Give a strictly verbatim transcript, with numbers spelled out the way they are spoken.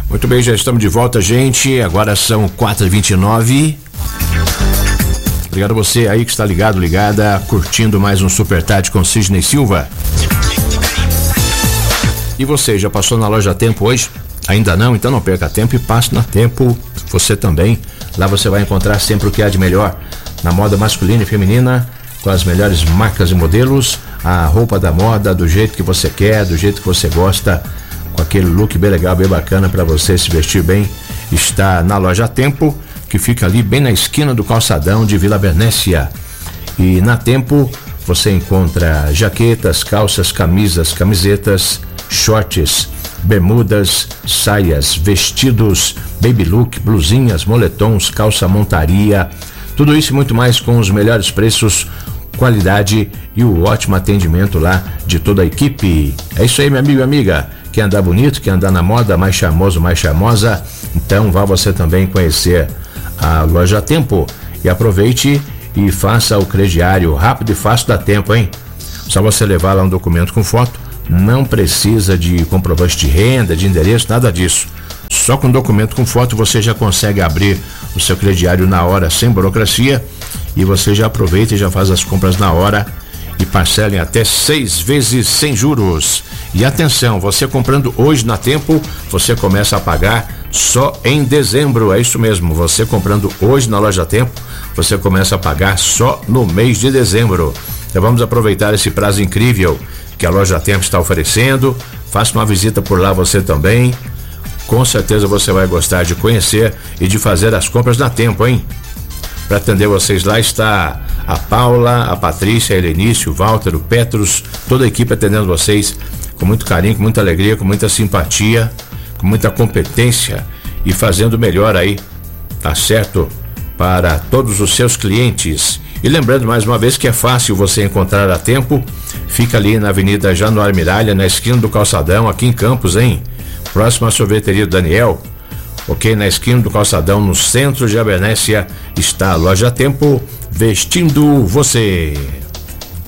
Muito bem, já estamos de volta, gente. Agora são quatro e vinte e nove. Obrigado a você aí que está ligado, ligada, curtindo mais um Super Tarde com Sidney Silva. E você, já passou na loja Tempo hoje? Ainda não? Então não perca tempo e passe na Tempo você também. Lá você vai encontrar sempre o que há de melhor na moda masculina e feminina, com as melhores marcas e modelos, a roupa da moda do jeito que você quer, do jeito que você gosta, com aquele look bem legal, bem bacana para você se vestir bem. Está na loja Tempo, que fica ali bem na esquina do calçadão de Vila Bernécia. E na Tempo você encontra jaquetas, calças, camisas, camisetas, shorts, bermudas, saias, vestidos, baby look, blusinhas, moletons, calça montaria, tudo isso e muito mais com os melhores preços, qualidade e o ótimo atendimento lá de toda a equipe. É isso aí, meu amigo e amiga. Quer andar bonito, quer andar na moda, mais charmoso, mais charmosa? Então vá você também conhecer a loja Tempo e aproveite e faça o crediário rápido e fácil da Tempo, hein? Só você levar lá um documento com foto, não precisa de comprovante de renda, de endereço, nada disso. Só com documento com foto você já consegue abrir o seu crediário na hora, sem burocracia, e você já aproveita e já faz as compras na hora e parcela em até seis vezes sem juros. E atenção, você comprando hoje na Tempo, você começa a pagar só em dezembro. É isso mesmo, você comprando hoje na loja Tempo, você começa a pagar só no mês de dezembro. Então vamos aproveitar esse prazo incrível que a loja Tempo está oferecendo. Faça uma visita por lá você também. Com certeza você vai gostar de conhecer e de fazer as compras na Tempo, hein? Para atender vocês lá está a Paula, a Patrícia, a Helenice, o Walter, o Petros, toda a equipe atendendo vocês com muito carinho, com muita alegria, com muita simpatia, com muita competência e fazendo o melhor aí, tá certo? Para todos os seus clientes. E lembrando mais uma vez que é fácil você encontrar a Tempo, fica ali na Avenida Januário Miralha, na esquina do calçadão, aqui em Campos, hein? Próximo à sorveteria do Daniel, ok? Na esquina do calçadão, no centro de Bernécia, está a loja Tempo, vestindo você.